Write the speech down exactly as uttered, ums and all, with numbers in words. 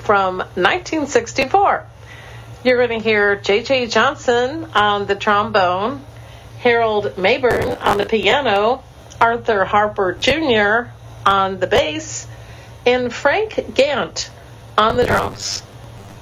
from nineteen sixty-four. You're going to hear J J Johnson on the trombone, Harold Mayburn on the piano, Arthur Harper Junior on the bass, and Frank Gant on the drums.